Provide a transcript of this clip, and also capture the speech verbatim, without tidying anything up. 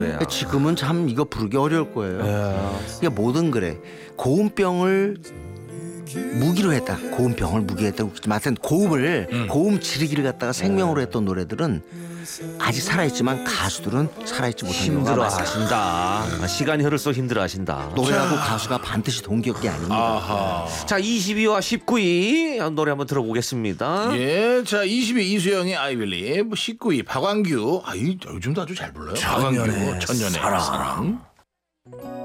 그러니까 지금은 참 이거 부르기 어려울 거예요. 그러니까 뭐든 그래. 고음병을 무기로 했다. 고음병을 무기로 했다. 마찬 고음을 음. 고음 지르기를 갖다가 생명으로 했던 노래들은 아직 살아있지만 가수들은 살아있지 못한 경우가 많습니다. 힘들어하신다. 시간이 흐를수록 힘들어하신다. 노래하고 가수가 반드시 동기였기 아닙니다. 아하. 자, 이십 위와 십구 위 노래 한번 들어보겠습니다. 예, 자 이십 위 이수영의 I Believe, 십구 위 박완규. 아, 이, 요즘도 아주 잘 불러요. 박완규 천년의 사랑. 사랑.